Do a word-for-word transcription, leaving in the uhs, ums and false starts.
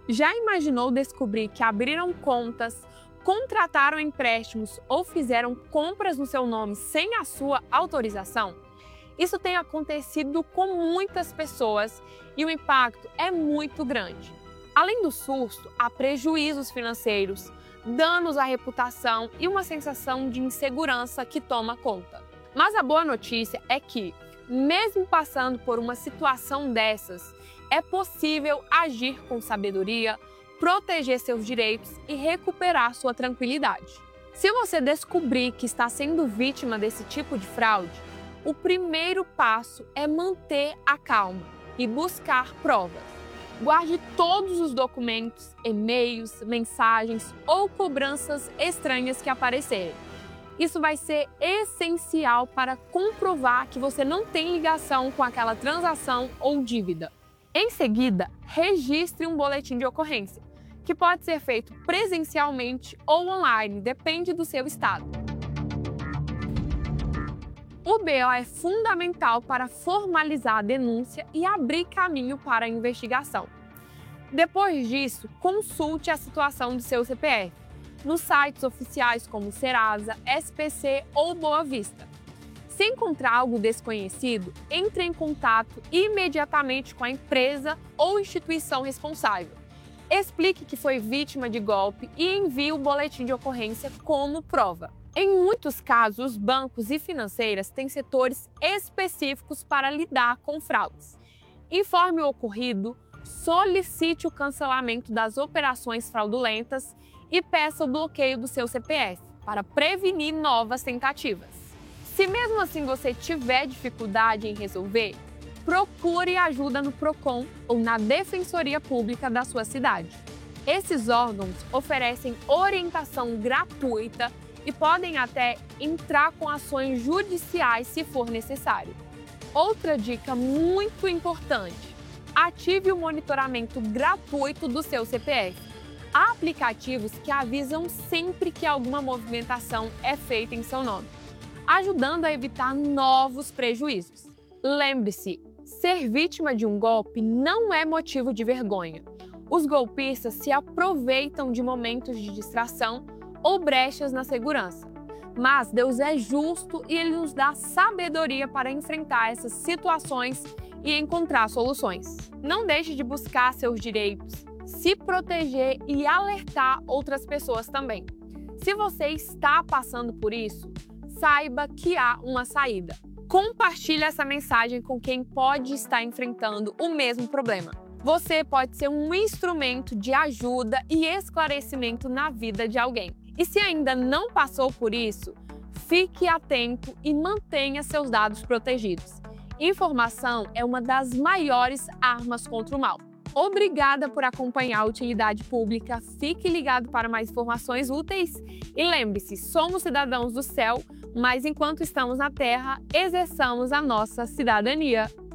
Já imaginou descobrir que abriram contas, contrataram empréstimos ou fizeram compras no seu nome sem a sua autorização? Isso tem acontecido com muitas pessoas e o impacto é muito grande. Além do susto, há prejuízos financeiros, danos à reputação e uma sensação de insegurança que toma conta. Mas a boa notícia é que, mesmo passando por uma situação dessas, é possível agir com sabedoria, proteger seus direitos e recuperar sua tranquilidade. Se você descobrir que está sendo vítima desse tipo de fraude, o primeiro passo é manter a calma e buscar provas. Guarde todos os documentos, e-mails, mensagens ou cobranças estranhas que aparecerem. Isso vai ser essencial para comprovar que você não tem ligação com aquela transação ou dívida. Em seguida, registre um boletim de ocorrência, que pode ser feito presencialmente ou online, depende do seu estado. O B O é fundamental para formalizar a denúncia e abrir caminho para a investigação. Depois disso, consulte a situação do seu C P F nos sites oficiais como Serasa, S P C ou Boa Vista. Se encontrar algo desconhecido, entre em contato imediatamente com a empresa ou instituição responsável. Explique que foi vítima de golpe e envie o boletim de ocorrência como prova. Em muitos casos, os bancos e financeiras têm setores específicos para lidar com fraudes. Informe o ocorrido, solicite o cancelamento das operações fraudulentas e peça o bloqueio do seu C P F para prevenir novas tentativas. Se mesmo assim você tiver dificuldade em resolver, procure ajuda no Procon ou na Defensoria Pública da sua cidade. Esses órgãos oferecem orientação gratuita e podem até entrar com ações judiciais se for necessário. Outra dica muito importante: ative o monitoramento gratuito do seu C P F. Há aplicativos que avisam sempre que alguma movimentação é feita em seu nome, ajudando a evitar novos prejuízos. Lembre-se, ser vítima de um golpe não é motivo de vergonha. Os golpistas se aproveitam de momentos de distração ou brechas na segurança. Mas Deus é justo e Ele nos dá sabedoria para enfrentar essas situações e encontrar soluções. Não deixe de buscar seus direitos, se proteger e alertar outras pessoas também. Se você está passando por isso, saiba que há uma saída. Compartilhe essa mensagem com quem pode estar enfrentando o mesmo problema. Você pode ser um instrumento de ajuda e esclarecimento na vida de alguém. E se ainda não passou por isso, fique atento e mantenha seus dados protegidos. Informação é uma das maiores armas contra o mal. Obrigada por acompanhar a Utilidade Pública. Fique ligado para mais informações úteis e lembre-se, somos cidadãos do céu, mas enquanto estamos na terra, exerçamos a nossa cidadania.